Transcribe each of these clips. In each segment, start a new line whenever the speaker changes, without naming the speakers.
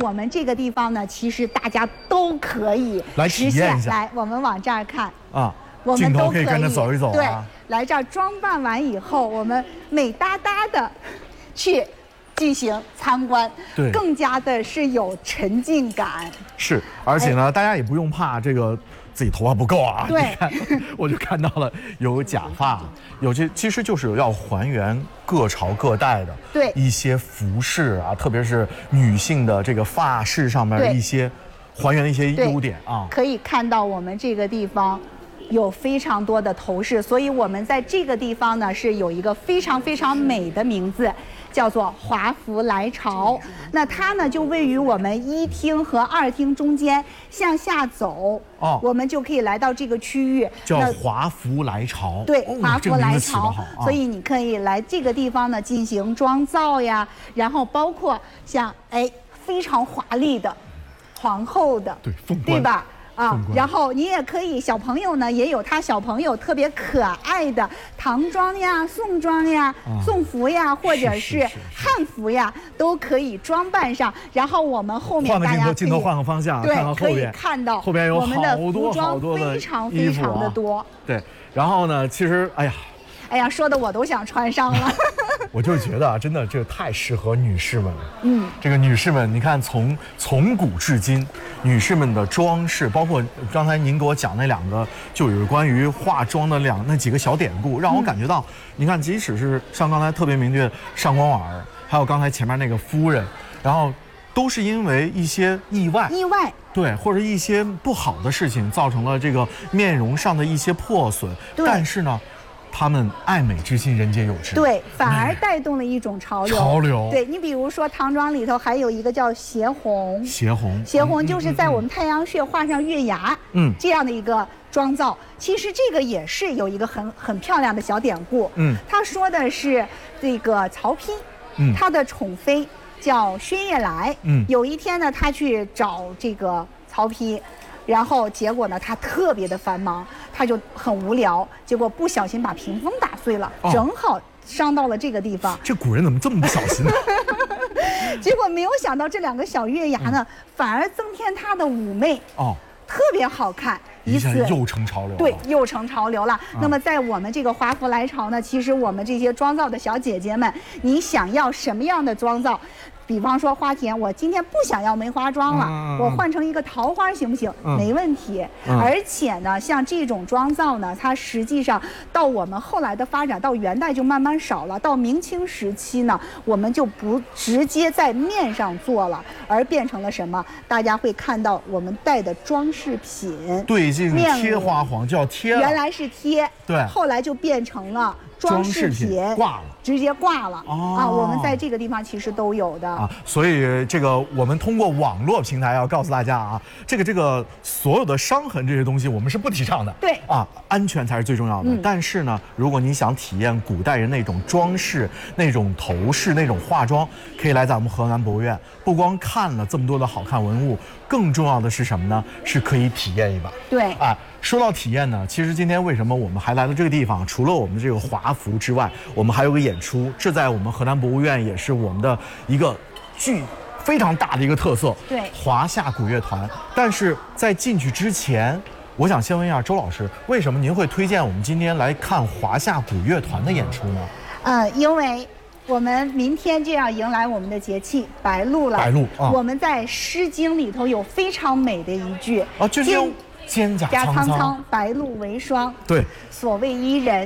我们这个地方呢，其实大家都可以
来体验一下。
来，我们往这儿看
啊，
我们都
可以跟着走一走啊。
对，来这儿装扮完以后，我们美哒哒的去进行参观，
对，
更加的是有沉浸感。
是，而且呢，大家也不用怕这个自己头发不够啊。
对，
我就看到了有假发，有些其实就是要还原各朝各代的
对
一些服饰啊，特别是女性的这个发饰上面的一些还原的一些优点啊。
可以看到我们这个地方有非常多的头饰，所以我们在这个地方呢是有一个非常非常美的名字，叫做华服来朝。那它呢就位于我们1厅和2厅中间，向下走，我们就可以来到这个区域，
叫华服来朝。
对，华服来朝。所以你可以来这个地方呢进行妆造呀，然后包括像非常华丽的皇后的，
对，凤冠，
对吧？啊，然后你也可以，小朋友呢也有他小朋友特别可爱的唐装呀、宋装呀、宋服呀，或者是汉服呀，都可以装扮上。然后我们后面大家
镜头换个方向，
对，
看看后边，
可以看到
后边有
我们的
好多
非常非常的多。
对，然后呢，其实
哎呀，说的我都想穿上了。
我就觉得啊，真的这太适合女士们了。这个女士们，你看从古至今，女士们的装饰，包括刚才您给我讲那2个，就有关于化妆的那几个小典故，让我感觉到，你看，即使是像刚才特别明确上官婉儿，还有刚才前面那个夫人，然后都是因为一些意外，对，或者一些不好的事情，造成了这个面容上的一些破损，但是呢，他们爱美之心，人皆有之。对，
反而带动了一种潮流。对，你比如说唐装里头还有一个叫斜红，斜红就是在我们太阳穴画上月牙，这样的一个妆造。其实这个也是有一个很漂亮的小典故。他说的是这个曹丕，他的宠妃叫薛夜来。有一天呢，他去找这个曹丕。然后结果呢，他特别的繁忙，他就很无聊，结果不小心把屏风打碎了，正好伤到了这个地方。
这古人怎么这么不小心呢？
结果没有想到这2个小月牙呢，反而增添他的妩媚，特别好看，
一下又成潮流了。
对，又成潮流了。那么在我们这个华服来朝呢，其实我们这些妆造的小姐姐们，你想要什么样的妆造？比方说花田，我今天不想要梅花妆了，我换成一个桃花行不行？没问题。而且呢，像这种妆造呢，它实际上到我们后来的发展，到元代就慢慢少了，到明清时期呢，我们就不直接在面上做了，而变成了什么？大家会看到我们带的装饰品，
对，这种贴花黄就要贴了，
原来是贴，
对，
后来就变成了装饰品
挂了，
直接挂了我们在这个地方其实都有的
所以这个我们通过网络平台要告诉大家啊，这个所有的伤痕这些东西我们是不提倡的，
对
安全才是最重要的。但是呢，如果你想体验古代人那种装饰、那种头饰、那种化妆，可以来咱们河南博物院，不光看了这么多的好看文物，更重要的是什么呢？是可以体验一把。
对
说到体验呢，其实今天为什么我们还来到这个地方？除了我们这个华服之外，我们还有个演出，这在我们河南博物院也是我们的一个非常大的一个特色。
对，
华夏古乐团。但是在进去之前，我想先问一下周老师，为什么您会推荐我们今天来看华夏古乐团的演出呢？
因为我们明天就要迎来我们的节气白露了。我们在《诗经》里头有非常美的一句
就是用蒹葭苍苍，
白露为霜。
对，
所谓伊人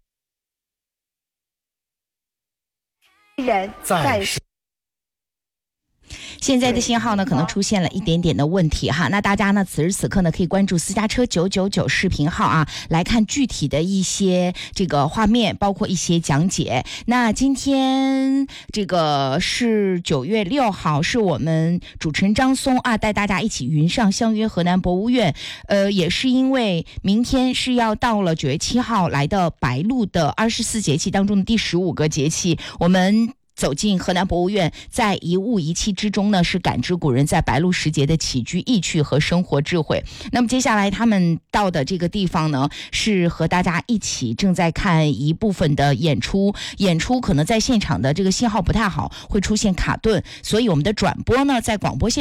在
现在的信号呢，可能出现了一点点的问题哈。那大家呢，此时此刻呢，可以关注私家车999视频号啊，来看具体的一些这个画面，包括一些讲解。那今天这个是9月6号，是我们主持人张松啊，带大家一起云上相约河南博物院。也是因为明天是要到了9月7号来的白露的24节气当中的第15个节气，我们走进河南博物院，在一物一器之中呢，是感知古人在白露时节的起居意趣和生活智慧。那么接下来他们到的这个地方呢，是和大家一起正在看一部分的演出可能在现场的这个信号不太好，会出现卡顿，所以我们的转播呢，在广播线